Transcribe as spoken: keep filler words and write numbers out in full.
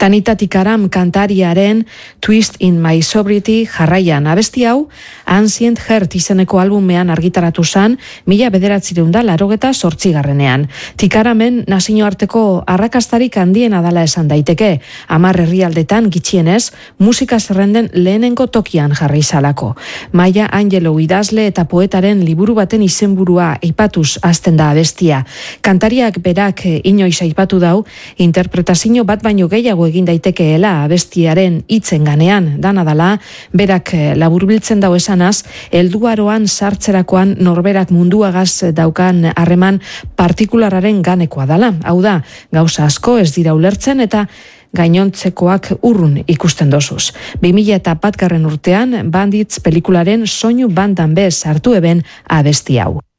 Tanita Tikaram kantariaren Twist in My Sobriety jarraian. Abesti hau Ancient Heart izeneko albumean argitaratu zan mila bederatzireun da larogeta sortzigarrenean. Tikaramen nazioarteko arrakastarik handiena dala esan daiteke. Hamar herrialdetan gitxienez musika zerrenden lehenengo tokian jarri zalako. Maya Angelou idazle eta poetaren liburu baten izenburua aipatuz hasten da abestia. Kantariak berak inoiz aipatu dau, interpretazio bat baino gehiago egin daitekeela abestiaren hitzen ganean, dana dala, berak laburbiltzen dau esanaz, helduaroan sartzerakoan norberak munduagaz daukan harreman partikulararen ganekoa dala. Hau da, gauza asko ez dira ulertzen eta gainontzekoak urrun ikusten dosuz. bi mila eta batgarren urtean Bandits pelikularen soinu bandan bez hartu eben abesti hau.